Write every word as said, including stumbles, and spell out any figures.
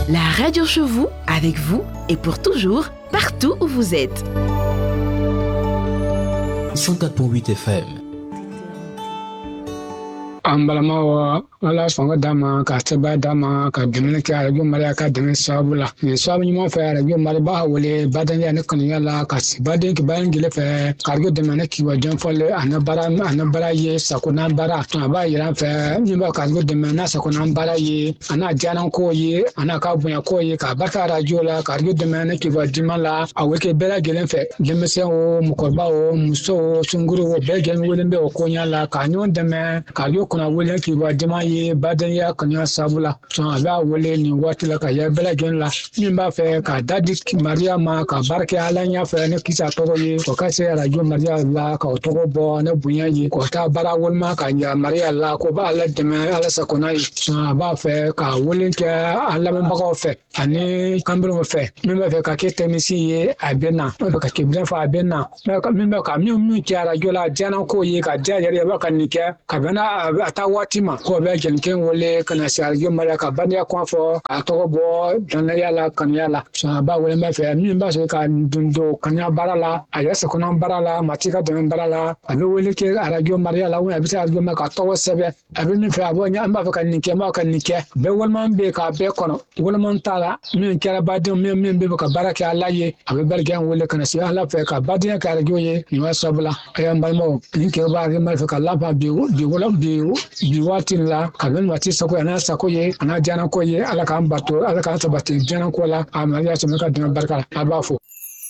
La radio chez vous, avec vous et pour toujours, partout où vous êtes. cent quatre point huit F M. Ambalama wa wala songa dama ka teba dama ka demene ka radio maria ka demene sabula ni sabu ni mo fa radio maria ba wole badan ya ne kan yala ka si badan ki badan gele fa kargo demene ki wa jan folle anabara anabara ye sakona bara to ba yira fa ni ba kargo demene sakona bara ye ana janan ko ye ana ka bunya ko ye ka baka radio la kargo demene ki wa dimala aweke bela gele fa demese o mukorba o muso sunguru o be gele wole be o konyala ka nyon deme kargo na wole ki ba jama ye badan ya kanya sabula so ala wole ni watila ka ya bela gen la min ba fe ka dadi maria ma ka barke ala nya fe ne kisa to ye ko ka se radio maria la ka to bo na bunya ye ko ta bara wol ma ka ya maria la ko ba ala de ma ala sa ko na so ba fe ka wole ke ala ma ko fe ani kambro fe min ba fe ka ke temisi ye abena ba ka ke bra fa abena min ba ka mi mi ki radio la jana ko ye ka ja ya ba ka ni ke ka bana ata watima ko be jenken wole kana sarjo mala ka banya ko fo ato bo dan yala kan yala so ba wole ma fe mi ba so ka dundo kanya barala aya se kono barala matika dan barala abe wole ke arajo maria la wona bisa arjo ma ka to sebe abe mi fe abo nya amba fa kan nike ma kan nike be wol man be ka be kono wol man tala mi kera badin mi mi be ka baraka Allah ye abe bergen wole kana si Allah fe ka badin ka arajo ye ni wa sabla aya mbalmo nike ba ga ma fe ka lafa bi bi wala bi bi watin la kaben wati sako ana sako ye ana jana ko ye ala kan bato ala kan sabati jana ko la amaliya so meka dina barka abafo